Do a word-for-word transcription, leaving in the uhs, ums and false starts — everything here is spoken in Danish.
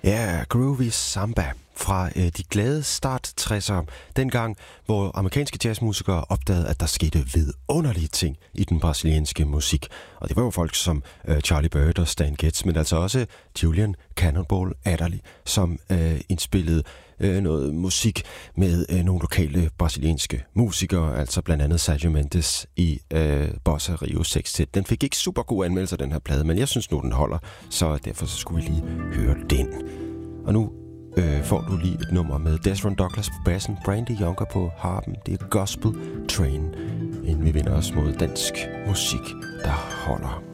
Ja, Groovy Samba fra øh, de glade start tressere, dengang hvor amerikanske jazzmusikere opdagede, at der skete vidunderlige ting i den brasilianske musik. Og det var jo folk som øh, Charlie Bird og Stan Getz, men altså også Julian Cannonball Adderley, som øh, indspillede øh, noget musik med øh, nogle lokale brasilianske musikere, altså blandt andet Sergio Mendes i øh, Bossa Rio Sextet. Den fik ikke super gode anmeldelser, den her plade, men jeg synes nu, den holder, så derfor så skulle vi lige høre den. Og nu øh, får du lige et nummer med Desron Douglas på bassen, Brandy Younger på harpen. Det er Gospel Train, inden vi vender os mod dansk musik, der holder.